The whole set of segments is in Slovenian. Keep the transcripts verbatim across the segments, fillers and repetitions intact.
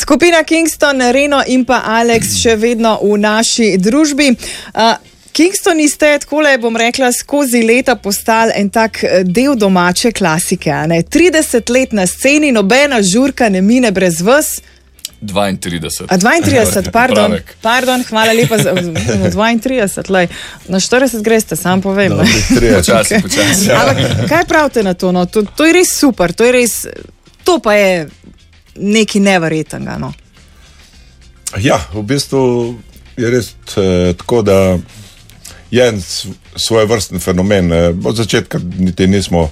Skupina Kingston, Reno in pa Alex še vedno v naši družbi. Uh, Kingstoni ste, takole bom rekla, skozi leta postali en tak del domače klasike. Ne? trideset let na sceni, nobena žurka ne mine brez vas. dvaintrideset. A dvaintrideset, pardon, pardon, hvala lepa za dvaintrideset, lej. Na štirideset greste, sam povem. No, počasi, počasi. Ampak kaj pravite na to? No? To, to je res super, to je res, to pa je nekaj neverjetnega. No? Ja, v bistvu je res eh, tako, da je en svoj vrsten fenomen. Od začetka niti nismo,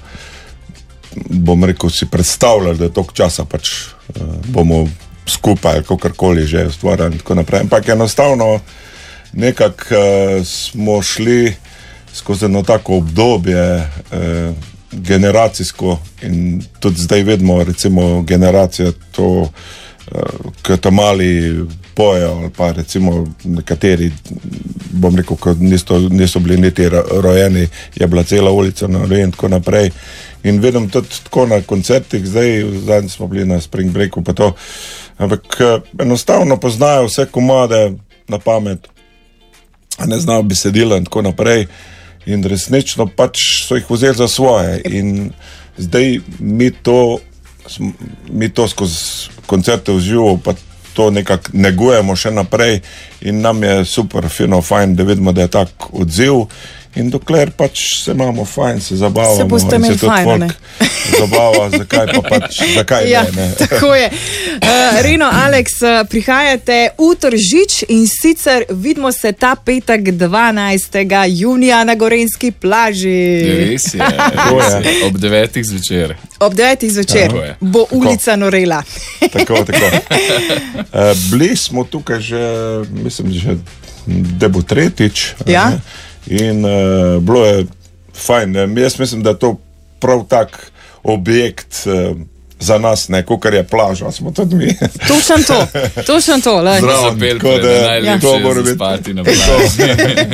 bom rekel, si predstavljali, da toliko časa pač eh, bomo skupaj, kakorkoli že ustvarjali in tako naprej. Ampak enostavno nekako uh, smo šli skozi eno tako obdobje uh, generacijsko in tudi zdaj vidimo recimo generacija to, uh, ki ta mali pojejo ali pa recimo nekateri, bom rekel, ko niso, niso bili niti rojeni, je bila cela ulica na in tako naprej. In vidim tudi tako na koncertih, zdaj zadnji smo bili na Spring Breaku pa to, ampak enostavno poznajo vse komade na pamet, ne znajo besedila in tako naprej in resnično pač so jih vzeli za svoje in zdaj mi to, mi to skozi koncerte v živo pa to nekako negujemo še naprej in nam je super, fino, fajn, da vidimo, da je tak odziv. In dokler pač se imamo fajn, se zabavamo. Se boste imeli fajn, ne? Zabava, zakaj pa pač, zakaj ja, ne, ne? Tako je. Uh, Reno, Alex, prihajate v Tržič in sicer vidimo se ta petek dvanajstega junija na Gorenjski plaži. Res je, res je. Ob devetih zvečer. Ob devetih zvečer ja, bo ulica tako norela. Tako, tako. Uh, bili smo tukaj že, mislim, že da bo tretjič. Ja. Ne? In uh, bilo je fajn. Jaz mislim, da je to prav tak objekt uh, za nas, ne, kakor je plaža, smo tudi mi. Točno to, točno to. Zdravo, Pelko, da je najlepše zaspati na plaži.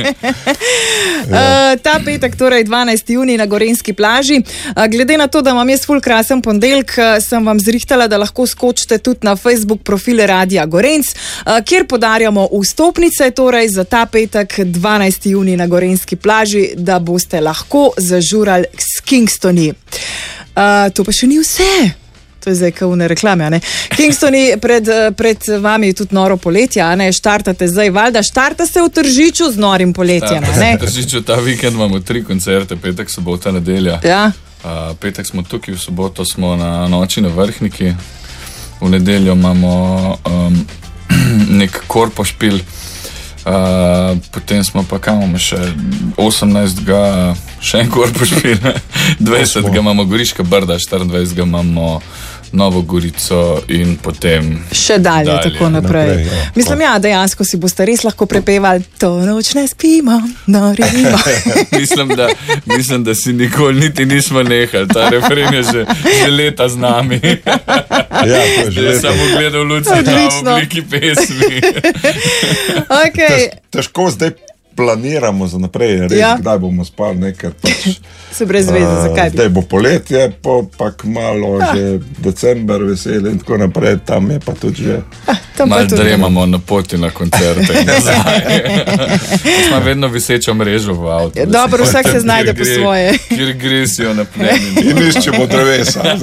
uh, ta petek, torej dvanajsti junij na Gorenjski plaži. Uh, glede na to, da imam jaz ful krasen ponedeljek, uh, sem vam zrihtala, da lahko skočite tudi na Facebook profile Radia Gorenc, uh, kjer podarjamo vstopnice, torej za ta petek dvanajsti junij na Gorenjski plaži, da boste lahko zažurali s Kingstoni. Uh, to pa še ni vse. To je zdaj kao ne reklame, a ne? Kingstoni, pred, pred vami je tudi noro poletje, a ne? Štartate zdaj, valjda, štarta se v Tržiču z norim poletjem, a ne? V Tržiču ta vikend imamo tri koncerte, petek, sobota, nedelja. Ja. Uh, petek smo tukaj, v soboto smo na noči na Vrhniki, v nedeljo imamo um, nek korpošpil, uh, potem smo pa kam imamo še osemnajstega še en korpošpil, dvajsetega imamo Goriška Brda, štiriindvajsetega imamo Novo Gorico in potem še dalje, dalje. Tako naprej. naprej ja. Mislim, ja, dejansko si boste res lahko prepevali to noč ne spimo, norimo. mislim, da, mislim, da si nikoli niti nismo nehali. Ta refren je že, že leta z nami. Ja, to je že leta. Samo gledal Luci na obliki pesmi. Okay. Tež, težko zdaj planiramo za naprej, res, ja. Kdaj bomo spali nekaj. Pač, se brez veze, uh, zakaj bi? Zdaj bo poletje, po, pak malo ja. Že december vesel in tako naprej, tam je pa tudi že. Ah, malo dremamo na poti na koncerte. Smo vedno visečo mrežo v avtu. Dobro, vsak se znajde po svoje. Kjer gresijo na plemeni. In iščemo drevesa.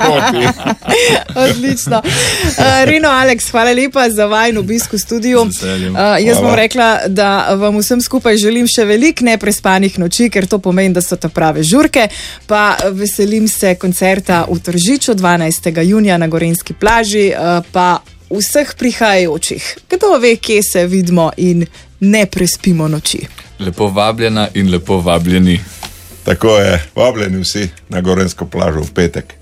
Odlično. Uh, Reno, Alex, hvala lepa za vajin obisk v studiu. Uh, jaz bom rekla, da vam vsem skupaj želim še veliko neprespanih noči, ker to pomeni, da so to prave žurke. Pa veselim se koncerta v Tržiču dvanajstega junija na Gorenjski plaži, pa vseh prihajajočih. Kdo ve, kje se vidimo in ne prespimo noči. Lepo vabljena in lepo vabljeni. Tako je, vabljeni vsi na Gorenjsko plažo v petek.